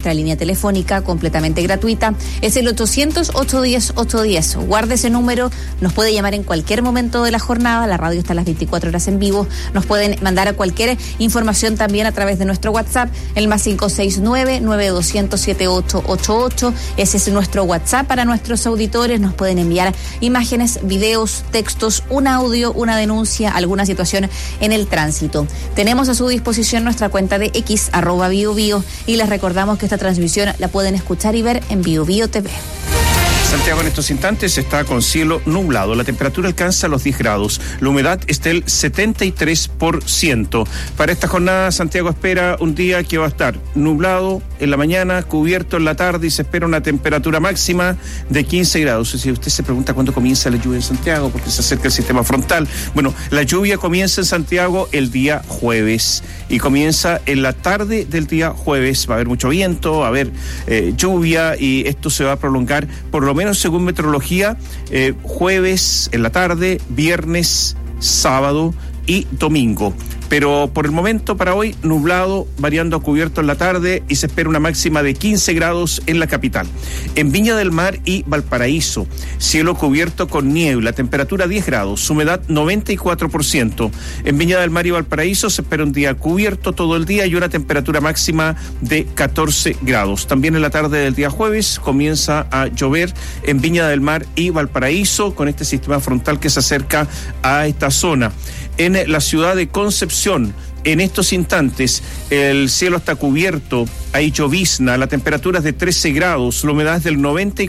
nuestra línea telefónica completamente gratuita. Es el 800-810-810. Guarde ese número, nos puede llamar en cualquier momento de la jornada, la radio está a las 24 horas en vivo, nos pueden mandar a cualquier información también a través de nuestro WhatsApp, el más 569-9200-7888. Ese es nuestro WhatsApp para nuestros auditores, nos pueden enviar imágenes, videos, textos, un audio, una denuncia, alguna situación en el tránsito. Tenemos a su disposición nuestra cuenta de X, @BioBio, y les recordamos que esta transmisión la pueden escuchar y ver en BioBio TV. Santiago en estos instantes está con cielo nublado, la temperatura alcanza los 10 grados, la humedad está del 73%. Para esta jornada Santiago espera un día que va a estar nublado en la mañana, cubierto en la tarde y se espera una temperatura máxima de 15 grados. Si usted se pregunta cuándo comienza la lluvia en Santiago, porque se acerca el sistema frontal. Bueno, la lluvia comienza en Santiago el día jueves y comienza en la tarde del día jueves. Va a haber mucho viento, va a haber lluvia y esto se va a prolongar por lo menos según meteorología, jueves en la tarde, viernes, sábado y domingo. Pero por el momento, para hoy, nublado, variando a cubierto en la tarde y se espera una máxima de 15 grados en la capital. En Viña del Mar y Valparaíso, cielo cubierto con niebla, temperatura 10 grados, humedad 94%. En Viña del Mar y Valparaíso se espera un día cubierto todo el día y una temperatura máxima de 14 grados. También en la tarde del día jueves comienza a llover en Viña del Mar y Valparaíso con este sistema frontal que se acerca a esta zona. En la ciudad de Concepción, en estos instantes, el cielo está cubierto, hay llovizna, la temperatura es de 13 grados, la humedad es del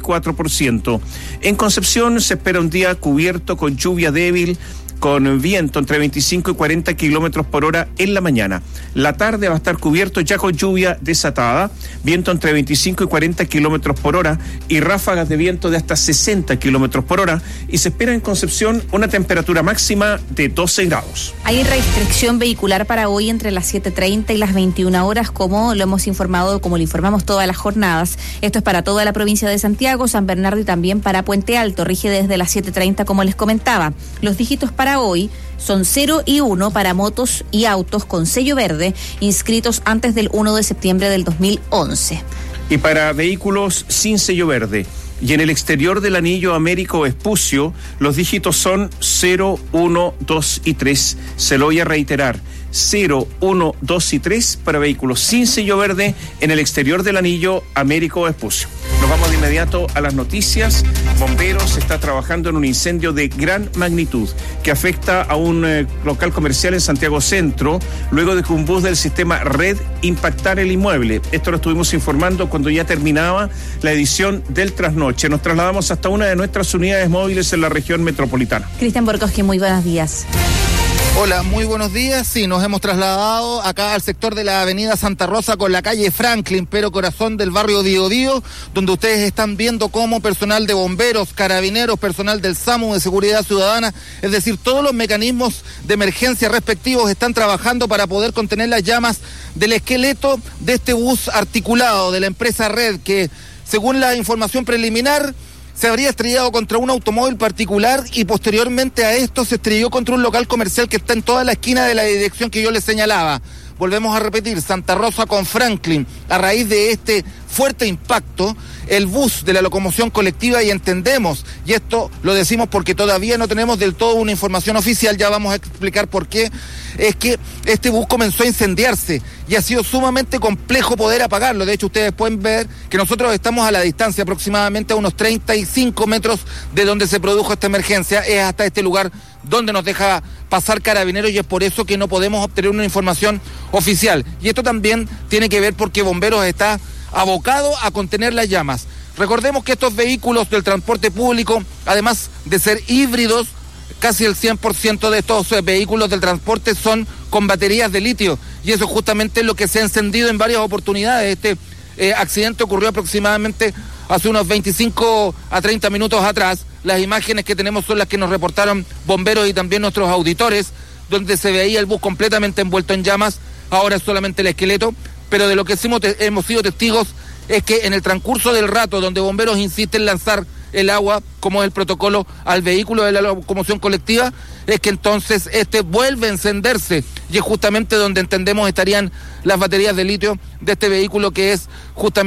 94%. En Concepción se espera un día cubierto con lluvia débil, con viento entre 25 y 40 kilómetros por hora en la mañana. La tarde va a estar cubierto ya con lluvia desatada, viento entre 25 y 40 kilómetros por hora y ráfagas de viento de hasta 60 kilómetros por hora, y se espera en Concepción una temperatura máxima de 12 grados. Hay restricción vehicular para hoy entre las 7:30 y las 21 horas, como lo hemos informado, como lo informamos todas las jornadas. Esto es para toda la provincia de Santiago, San Bernardo y también para Puente Alto. Rige desde las 7:30, como les comentaba. Los dígitos para hoy son 0 y 1 para motos y autos con sello verde inscritos antes del 1 de septiembre del 2011. Y para vehículos sin sello verde y en el exterior del anillo Américo Vespucio, los dígitos son 0, 1, 2 y 3. Se lo voy a reiterar. 0, 1, 2 y 3 para vehículos sin sello verde en el exterior del anillo Américo Vespucio. Nos vamos de inmediato a las noticias. Bomberos está trabajando en un incendio de gran magnitud que afecta a un local comercial en Santiago Centro, luego de que un bus del sistema Red impactara el inmueble. Esto lo estuvimos informando cuando ya terminaba la edición del Trasnoche. Nos trasladamos hasta una de nuestras unidades móviles en la región metropolitana. Cristian Borkowski, muy buenos días. Hola, muy buenos días. Sí, nos hemos trasladado acá al sector de la avenida Santa Rosa con la calle Franklin, pero corazón del barrio Biobío, donde ustedes están viendo cómo personal de bomberos, carabineros, personal del SAMU de Seguridad Ciudadana, es decir, todos los mecanismos de emergencia respectivos están trabajando para poder contener las llamas del esqueleto de este bus articulado de la empresa Red, que según la información preliminar se habría estrellado contra un automóvil particular y posteriormente a esto se estrelló contra un local comercial que está en toda la esquina de la dirección que yo les señalaba. Volvemos a repetir, Santa Rosa con Franklin. A raíz de este fuerte impacto, el bus de la locomoción colectiva, y entendemos, y esto lo decimos porque todavía no tenemos del todo una información oficial, ya vamos a explicar por qué, es que este bus comenzó a incendiarse y ha sido sumamente complejo poder apagarlo. De hecho, ustedes pueden ver que nosotros estamos a la distancia aproximadamente a unos 35 metros de donde se produjo esta emergencia. Es hasta este lugar donde nos deja pasar Carabineros y es por eso que no podemos obtener una información oficial. Y esto también tiene que ver porque Bomberos está abocado a contener las llamas. Recordemos que estos vehículos del transporte público, además de ser híbridos, casi el 100% de estos vehículos del transporte son con baterías de litio, y eso justamente es lo que se ha encendido en varias oportunidades. Este accidente ocurrió aproximadamente hace unos 25 a 30 minutos atrás. Las imágenes que tenemos son las que nos reportaron bomberos y también nuestros auditores, donde se veía el bus completamente envuelto en llamas. Ahora es solamente el esqueleto, pero de lo que hemos sido testigos es que en el transcurso del rato, donde bomberos insisten en lanzar el agua, como es el protocolo, al vehículo de la locomoción colectiva, es que entonces este vuelve a encenderse, y es justamente donde entendemos estarían las baterías de litio de este vehículo, que es justamente